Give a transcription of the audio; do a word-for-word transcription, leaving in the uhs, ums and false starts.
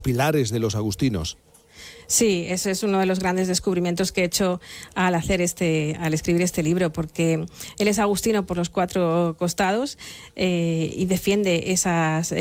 pilares de los agustinos. Sí, ese es uno de los grandes descubrimientos que he hecho al hacer este, al escribir este libro, porque él es agustino por los cuatro costados eh, y defiende esas